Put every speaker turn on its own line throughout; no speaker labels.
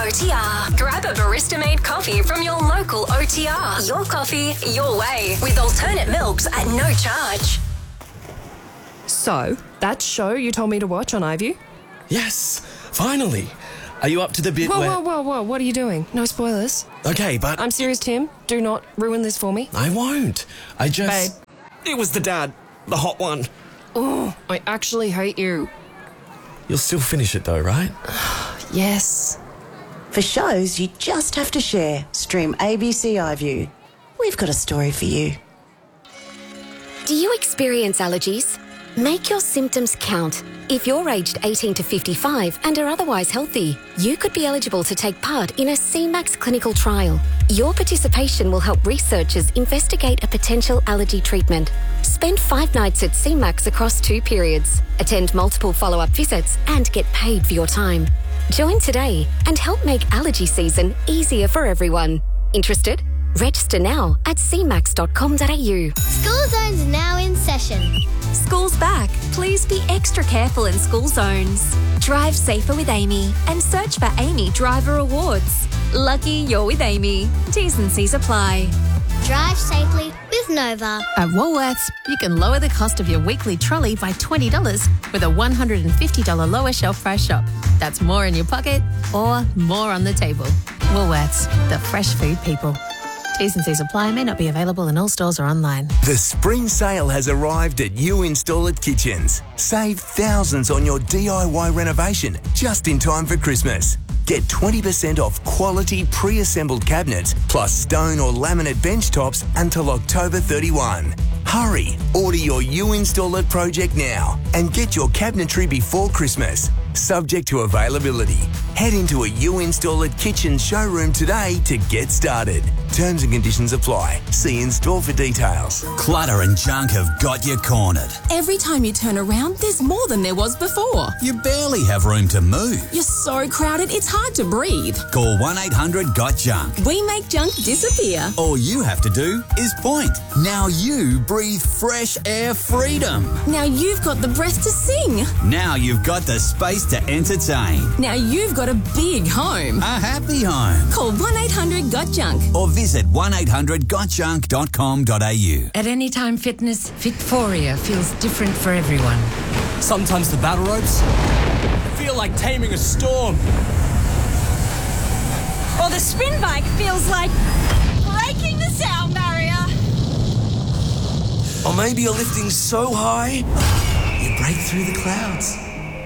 OTR. Grab a barista-made coffee from your local OTR. Your coffee, your way. With alternate milks at no charge.
So, that show you told me to watch on iView?
Yes, finally. Are you up to the bit where...
Whoa, what are you doing? No spoilers.
Okay, but...
I'm serious, Tim. Do not ruin this for me.
I won't. I just...
Babe.
It was the dad. The hot one.
Oh, I actually hate you.
You'll still finish it though, right?
Yes.
For shows you just have to share, stream ABC iView. We've got a story for you.
Do you experience allergies? Make your symptoms count. If you're aged 18 to 55 and are otherwise healthy, you could be eligible to take part in a CMAX clinical trial. Your participation will help researchers investigate a potential allergy treatment. Spend 5 nights at CMAX across 2 periods. Attend multiple follow-up visits and get paid for your time. Join today and help make allergy season easier for everyone. Interested? Register now at cmax.com.au.
School Zone's now in session.
School's back. Please be extra careful in school zones. Drive safer with Amy and search for Amy Driver Awards. Lucky you're with Amy. T's and C's apply.
Drive safely with Nova.
At Woolworths, you can lower the cost of your weekly trolley by $20 with a $150 lower shelf price shop. That's more in your pocket or more on the table. Woolworths, the fresh food people. T's and C's apply, may not be available in all stores or online.
The spring sale has arrived at You Install It Kitchens. Save thousands on your DIY renovation just in time for Christmas. Get 20% off quality pre-assembled cabinets plus stone or laminate bench tops until October 31. Hurry, order your You Install It project now and get your cabinetry before Christmas. Subject to availability. Head into a You Install It Kitchen showroom today to get started. Terms and conditions apply. See in-store for details.
Clutter and junk have got you cornered.
Every time you turn around, there's more than there was before.
You barely have room to move.
You're so crowded, it's hard to breathe.
Call 1-800-GOT-JUNK.
We make junk disappear.
All you have to do is point. Now you breathe fresh air freedom.
Now you've got the breath to sing.
Now you've got the space to entertain.
Now you've got a big home.
A happy home.
Call 1-800-GOT-JUNK.
Or visit 1-800-GOTJUNK.com.au.
At Anytime Fitness, Fitforia feels different for everyone.
Sometimes the battle ropes feel like taming a storm.
Or the spin bike feels like breaking the sound barrier.
Or maybe you're lifting so high, you break through the clouds.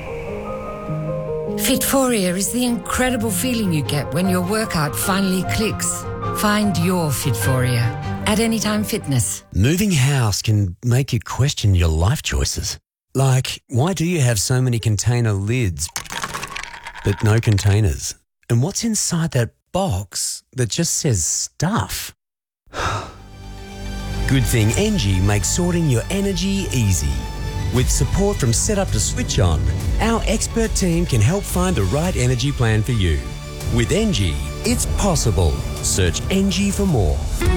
Fitforia is the incredible feeling you get when your workout finally clicks. Find your Fitforia at Anytime Fitness.
Moving house can make you question your life choices. Like, why do you have so many container lids but no containers? And what's inside that box that just says stuff? Good thing Engie makes sorting your energy easy. With support from Setup to Switch On, our expert team can help find the right energy plan for you. With Engie, it's possible. Search Engie for more.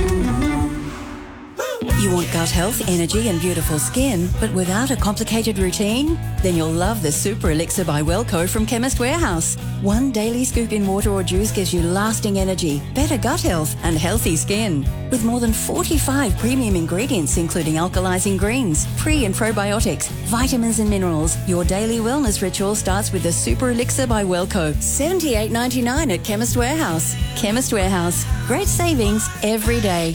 You want gut health, energy and beautiful skin, but without a complicated routine? Then you'll love the Super Elixir by Wellco from Chemist Warehouse. 1 daily scoop in water or juice gives you lasting energy, better gut health and healthy skin. With more than 45 premium ingredients including alkalizing greens, pre and probiotics, vitamins and minerals, your daily wellness ritual starts with the Super Elixir by Wellco. $78.99 at Chemist Warehouse. Chemist Warehouse. Great savings every day.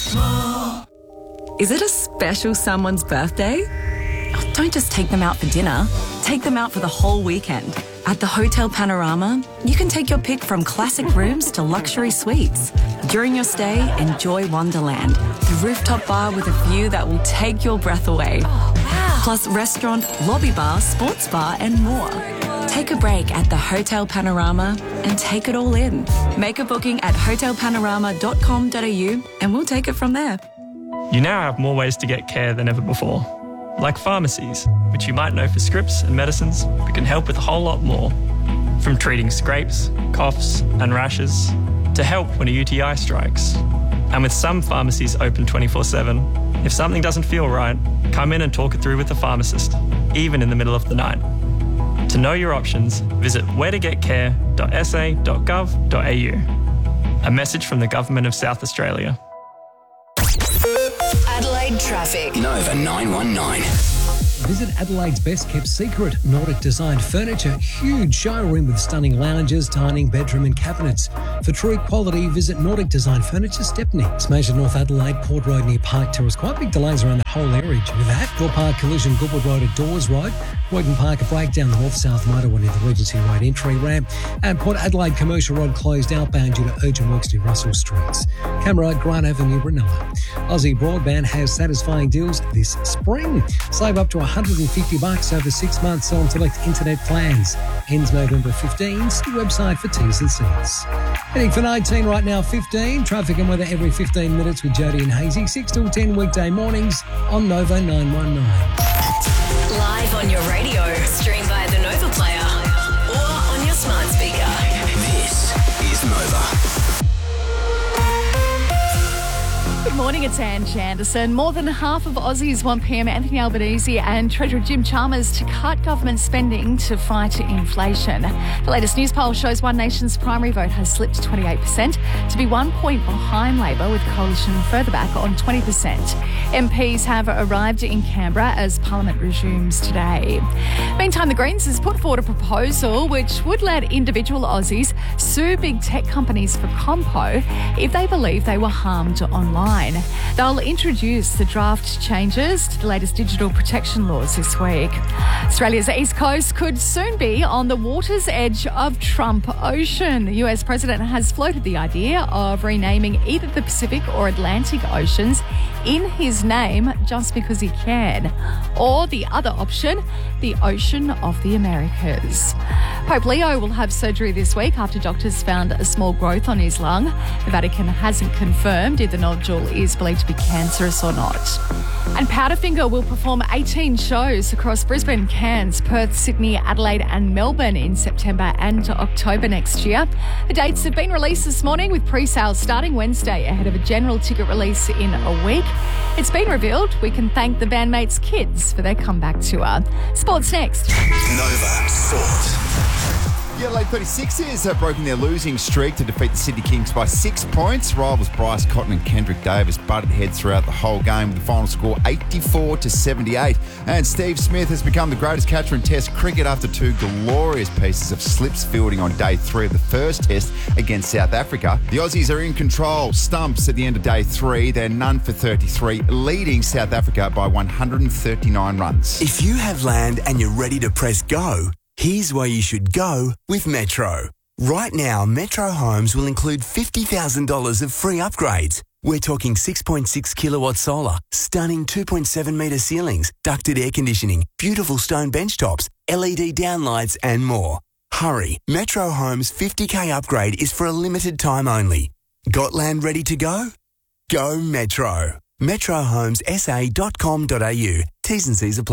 Is it a special someone's birthday? Oh, don't just take them out for dinner. Take them out for the whole weekend. At the Hotel Panorama, you can take your pick from classic rooms to luxury suites. During your stay, enjoy Wonderland, the rooftop bar with a view that will take your breath away. Oh, wow. Plus restaurant, lobby bar, sports bar and more. Take a break at the Hotel Panorama and take it all in. Make a booking at hotelpanorama.com.au and we'll take it from there.
You now have more ways to get care than ever before, like pharmacies, which you might know for scripts and medicines, but can help with a whole lot more. From treating scrapes, coughs and rashes, to help when a UTI strikes. And with some pharmacies open 24/7, if something doesn't feel right, come in and talk it through with the pharmacist, even in the middle of the night. To know your options, visit wheretogetcare.sa.gov.au. A message from the Government of South Australia.
Adelaide traffic.
Nova 919.
Visit Adelaide's best kept secret, Nordic designed furniture, huge showroom with stunning lounges, dining, bedroom and cabinets. For true quality, visit Nordic Design Furniture, Stepney. Smash at North Adelaide, Port Road near Park Terrace. Quite big delays around the whole area with that. Gore Park collision, Goodwood Road at Dawes Road. Woden Park, a breakdown the north-south motorway near the Regency Road entry ramp. And Port Adelaide Commercial Road closed outbound due to urgent works near Russell Streets. Camera, Grant Avenue, Brunella. Aussie Broadband has satisfying deals this spring. Save up to $150 over 6 months on select internet plans. Ends November 15. See website for T's and C's. Heading for 19 right now, 15. Traffic and weather every 15 minutes with Jody and Hazy. 6 till 10 weekday mornings on Nova 919.
Live on your radio, stream via the Nova Player or on your smart speaker.
This is Nova.
Good morning, it's Anne Chanderson. More than half of Aussies want PM Anthony Albanese and Treasurer Jim Chalmers to cut government spending to fight inflation. The latest news poll shows One Nation's primary vote has slipped to 28%, to be 1 point behind Labor, with Coalition further back on 20%. MPs have arrived in Canberra as Parliament resumes today. Meantime, the Greens has put forward a proposal which would let individual Aussies sue big tech companies for compo if they believe they were harmed online. They'll introduce the draft changes to the latest digital protection laws this week. Australia's east coast could soon be on the water's edge of Trump Ocean. The US president has floated the idea of renaming either the Pacific or Atlantic Oceans in his name just because he can. Or the other option, the Ocean of the Americas. Pope Leo will have surgery this week after doctors found a small growth on his lung. The Vatican hasn't confirmed if the nodule is believed to be cancerous or not. And Powderfinger will perform 18 shows across Brisbane, Cairns, Perth, Sydney, Adelaide and Melbourne in September and October next year. The dates have been released this morning with pre-sales starting Wednesday ahead of a general ticket release in a week. It's been revealed we can thank the bandmates' kids for their comeback tour. Sports next.
Nova Sport.
The Adelaide 36ers have broken their losing streak to defeat the Sydney Kings by 6 points. Rivals Bryce Cotton and Kendrick Davis butted heads throughout the whole game with the final score 84-78. And Steve Smith has become the greatest catcher in Test cricket after 2 glorious pieces of slips fielding on day 3 of the first Test against South Africa. The Aussies are in control. Stumps at the end of day 3. They're none for 33, leading South Africa by 139 runs.
If you have land and you're ready to press go, here's where you should go with Metro. Right now, Metro Homes will include $50,000 of free upgrades. We're talking 6.6 kilowatt solar, stunning 2.7 metre ceilings, ducted air conditioning, beautiful stone bench tops, LED downlights and more. Hurry, Metro Homes' 50k upgrade is for a limited time only. Got land ready to go? Go Metro. MetroHomesSA.com.au. T's and C's apply.